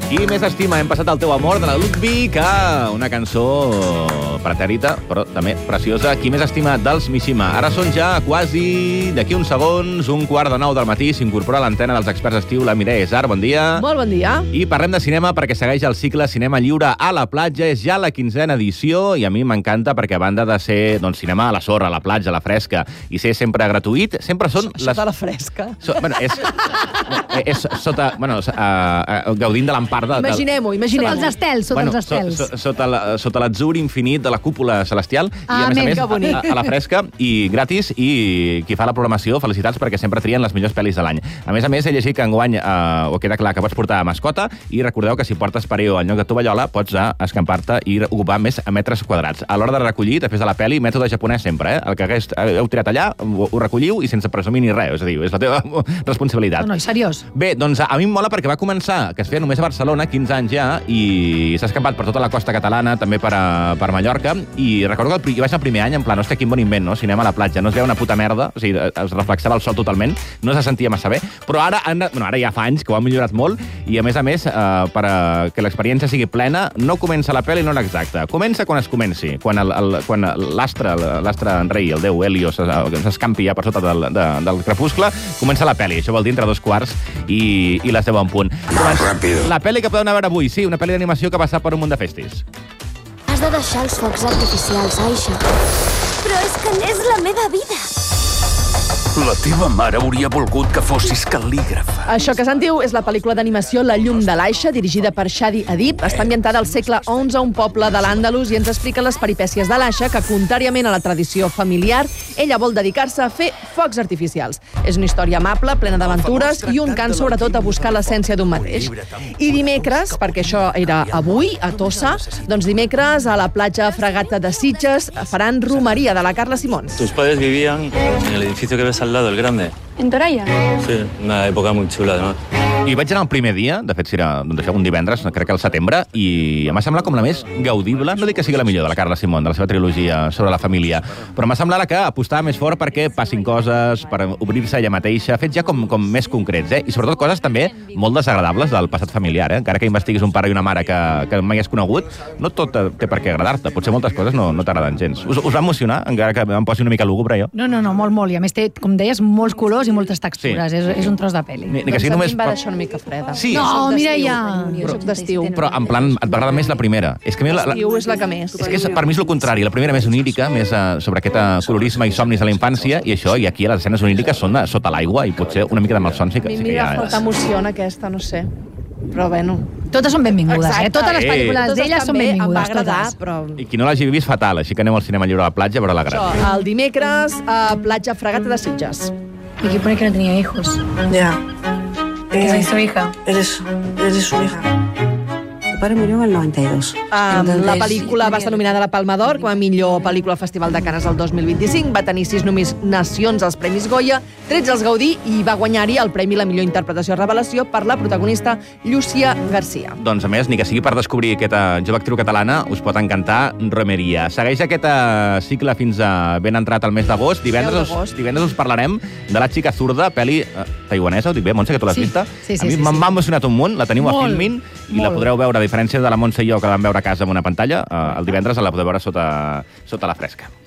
Qui més estima? Hem passat el teu amor de la Ludwig a una cançó pretèrita, però també preciosa. Qui més estima dels Mishima. Ara són ja quasi, d'aquí uns segons, 1:15 del matí. S'incorpora a l'antena dels experts estiu la Mireia Isar. Bon dia. Molt bon dia. I parlem de cinema perquè segueix el cicle Cinema Lliure a la platja. És ja la 15a edició i a mi m'encanta perquè a banda de ser cinema a la sorra, a la platja, a la fresca i ser sempre gratuït, sempre són... Sota la fresca. És sota... gaudint de l'empar de... Imaginem-ho. Sota els estels. Sota l'atzur infinit de la cúpula celestial i a més a la fresca i gratis, i qui fa la programació, felicitats perquè sempre trien les millors pel·lis de l'any. A més, he llegit que enguany queda clar que pots portar mascota i recordeu que si portes pareo al lloc de tovallola pots escampar-te i ocupar més metres quadrats. A l'hora de recollir, després de la pel·li, mètode japonès sempre, el que heu tirat allà ho recolliu i sense presumir ni res, és a dir, és la teva responsabilitat. No, seriós. Bé, doncs a mi em mola perquè va començar, que es feia només a Barcelona, 15 anys ja, i s'ha escampat per tota la costa catalana, també per Mallorca, i recordo que jo vaig el primer any en plan, hòstia, quin bon invent, no? Cinema a la platja, no es veu una puta merda, o sigui, es reflexava el sol totalment, no se sentia massa bé, però ara ja fa anys que ho han millorat molt, i a més, per que l'experiència sigui plena, no comença la pel·li, no l'exacta. Comença quan es comenci, quan l'astre en rei, el déu Helios, s'escampi ja per sota del crepuscle, comença la pel·li. Això vol dir entre 2:15 i les 10 en punt. La pel·li que podeu anar a veure avui, sí, una pel·li d'animació que passa per un munt de festis. Has de deixar els focs artificials, Aisha. Però és que n'és la meva vida. La teva mare hauria volgut que fossis cal·lígrafa. Això que sentiu és la pel·lícula d'animació La llum de l'Aisha, dirigida per Shadi Adib. Està ambientada al segle XI a un poble de l'Àndalus i ens explica les peripècies de l'Aisha, que, contràriament a la tradició familiar, ella vol dedicar-se a fer focs artificials. És una història amable, plena d'aventures i un cant, sobretot, a buscar l'essència d'un mateix. I dimecres, perquè això era avui, a Tossa, doncs dimecres a la platja Fragata de Sitges faran romeria de la Carla Simón. Tus padres vivían en el edificio que ves al lado, el grande. En Toralla? Sí, una època molt xula, no? I vaig anar el primer dia, de fet, si era un divendres, crec que al setembre, i em va semblar com la més gaudible, no dic que sigui la millor de la Carla Simón, de la seva trilogia sobre la família, però m'ha semblat que apostava més fort perquè passin coses, per obrir-se ella mateixa, fets ja com més concrets, i sobretot coses també molt desagradables del passat familiar, encara que investiguis un pare i una mare que mai has conegut, no tot té per què agradar-te, potser moltes coses no t'agraden gens. Us va emocionar, encara que em posi una mica lúgubre, jo? No, molt, i a més té, com deies, molts colors i moltes textures, és un tros de pel·li. Ni que sigui només... una mica freda. Sí. No, Mireia! Jo soc d'estiu. Però, en plan, et va agradar més la primera. L'estiu és la que més. És que per mi és el contrari. La primera més onírica, més sobre aquest colorisme i somnis de la infància, i això, i aquí les escenes oníriques són sota l'aigua, i potser una mica de malson sí que hi ha. A mi m'ha faltat emoció en aquesta, no sé. Però, bueno... Totes són benvingudes, Totes les pel·lícules d'elles són benvingudes, em va agradar, totes. Però... I qui no l'hagi vist, fatal. Així que aneu al cinema lliure a la platja a veure la gràcia. El dimecres a platja Fragata de Sitges. Y aquí pone que no tenía hijos. Ya. Que soy su hija. Eres su hija. Tu pare murió en el 92. La pel·lícula va estar nominada a la Palma d'Or com a millor pel·lícula al Festival de Canes el 2025. Va tenir 6 nominacions als Premis Goya, 13 als Gaudí, i va guanyar-hi el Premi a la millor interpretació revelació per la protagonista Llucia Garcia. Doncs, a més, ni que sigui per descobrir aquesta jove actriu catalana, us pot encantar Romeria. Segueix aquest cicle fins a ben entrat al mes d'agost. Divendres us parlarem de La xica zurda, pel·li taiwanesa. Ho dic bé, Montse, que tu l'has vista? Sí. A mi m'ha emocionat un munt, la teniu a Filmin i la podreu veure, a diferència de la Montse i jo, que la vam veure a casa amb una pantalla, el divendres la podeu veure sota la fresca.